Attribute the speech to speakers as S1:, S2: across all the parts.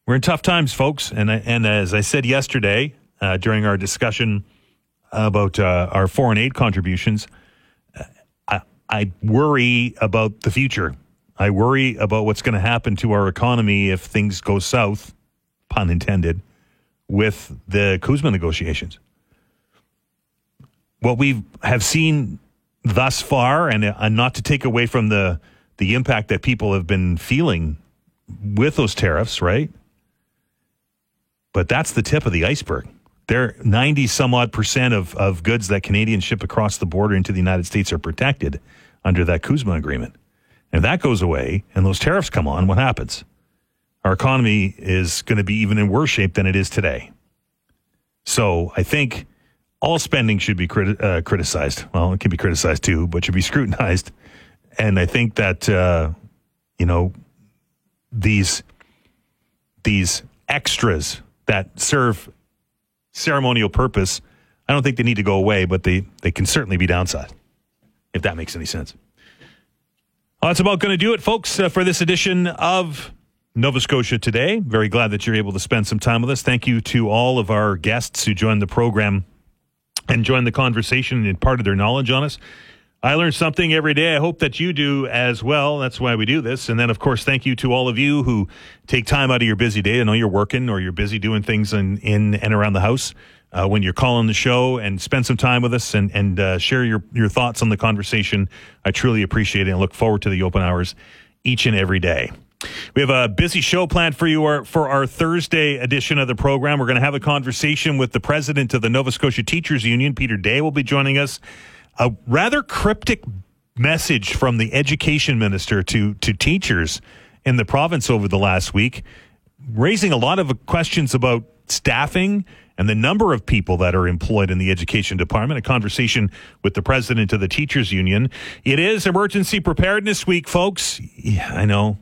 S1: We're in tough times, folks. And as I said yesterday during our discussion about our foreign aid contributions, I worry about the future. I worry about what's going to happen to our economy if things go south, pun intended, with the CUSMA negotiations. What we have seen thus far, and not to take away from the impact that people have been feeling with those tariffs, right? But that's the tip of the iceberg. There, 90 some odd % of goods that Canadians ship across the border into the United States are protected under that CUSMA agreement. And if that goes away and those tariffs come on, what happens? Our economy is going to be even in worse shape than it is today. So I think all spending should be criticized. Well, it can be criticized too, but should be scrutinized. And I think that, these extras that serve ceremonial purpose, I don't think they need to go away, but they can certainly be downsized, if that makes any sense. Well, that's about going to do it, folks, for this edition of Nova Scotia Today. Very glad that you're able to spend some time with us. Thank you to all of our guests who joined the program and joined the conversation and imparted their knowledge on us. I learn something every day. I hope that you do as well. That's why we do this. And then, of course, thank you to all of you who take time out of your busy day. I know you're working or you're busy doing things in and around the house when you're calling the show and spend some time with us and share your thoughts on the conversation. I truly appreciate it and look forward to the open hours each and every day. We have a busy show planned for you for our Thursday edition of the program. We're going to have a conversation with the president of the Nova Scotia Teachers Union. Peter Day will be joining us. A rather cryptic message from the education minister to teachers in the province over the last week, raising a lot of questions about staffing and the number of people that are employed in the education department. A conversation with the president of the Teachers Union. It is Emergency Preparedness Week, folks. Yeah, I know.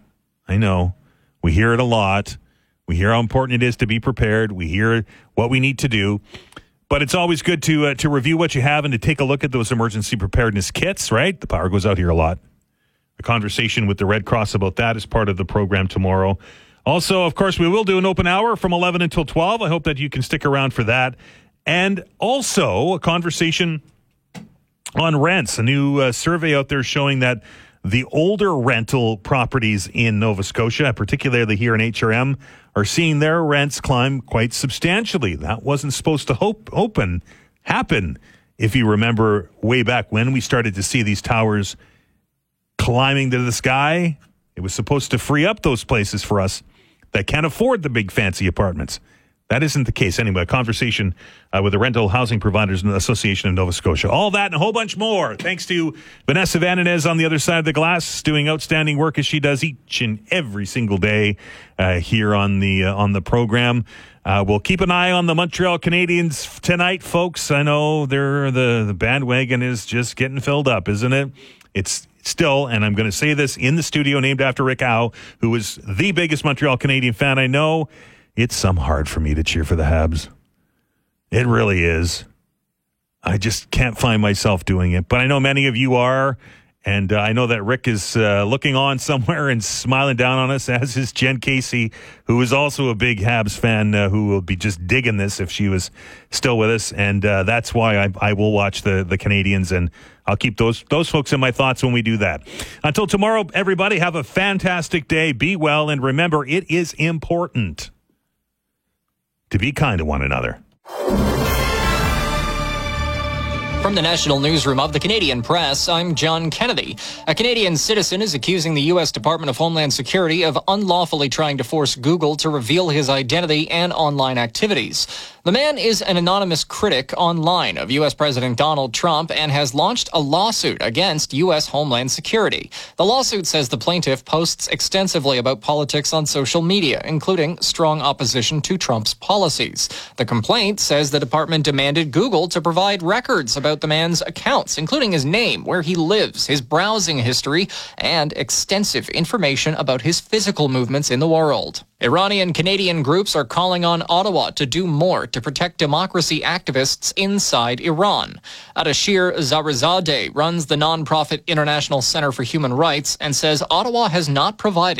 S1: We hear it a lot. We hear how important it is to be prepared. We hear what we need to do. But it's always good to review what you have and to take a look at those emergency preparedness kits, right? The power goes out here a lot. A conversation with the Red Cross about that is part of the program tomorrow. Also, of course, we will do an open hour from 11 until 12. I hope that you can stick around for that. And also a conversation on rents. A new survey out there showing that the older rental properties in Nova Scotia, particularly here in HRM, are seeing their rents climb quite substantially. That wasn't supposed to happen, if you remember way back when we started to see these towers climbing to the sky. It was supposed to free up those places for us that can't afford the big fancy apartments. That isn't the case. Anyway, a conversation with the Rental Housing Providers Association of Nova Scotia. All that and a whole bunch more. Thanks to Vanessa Van Inez on the other side of the glass, doing outstanding work as she does each and every single day here on the program. We'll keep an eye on the Montreal Canadiens tonight, folks. I know the bandwagon is just getting filled up, isn't it? It's still, and I'm going to say this in the studio, named after Rick Howe, who is the biggest Montreal Canadian fan I know. It's some hard for me to cheer for the Habs. It really is. I just can't find myself doing it. But I know many of you are. And I know that Rick is looking on somewhere and smiling down on us, as is Jen Casey, who is also a big Habs fan, who will be just digging this if she was still with us. And that's why I will watch the Canadians, and I'll keep those folks in my thoughts when we do that. Until tomorrow, everybody, have a fantastic day. Be well, and remember, it is important to be kind to one another.
S2: From the National Newsroom of the Canadian Press, I'm John Kennedy. A Canadian citizen is accusing the U.S. Department of Homeland Security of unlawfully trying to force Google to reveal his identity and online activities. The man is an anonymous critic online of U.S. President Donald Trump and has launched a lawsuit against U.S. Homeland Security. The lawsuit says the plaintiff posts extensively about politics on social media, including strong opposition to Trump's policies. The complaint says the department demanded Google to provide records about the man's accounts, including his name, where he lives, his browsing history, and extensive information about his physical movements in the world. Iranian Canadian groups are calling on Ottawa to do more to protect democracy activists inside Iran. Adashir Zarizadeh runs the nonprofit International Center for Human Rights and says Ottawa has not provided